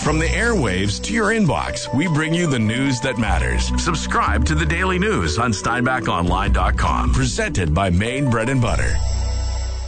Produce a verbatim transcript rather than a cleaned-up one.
From the airwaves to your inbox, we bring you the news that matters. Subscribe to the Daily News on Steinbach Online dot com. Presented by Maine Bread and Butter.